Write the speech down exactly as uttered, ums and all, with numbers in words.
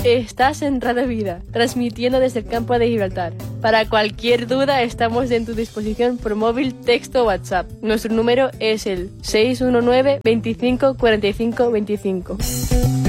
Estás en Radio Vida, transmitiendo desde el campo de Gibraltar. Para cualquier duda estamos en tu disposición por móvil, texto o WhatsApp. Nuestro número es el seis uno nueve, veinticinco, cuarenta y cinco, veinticinco.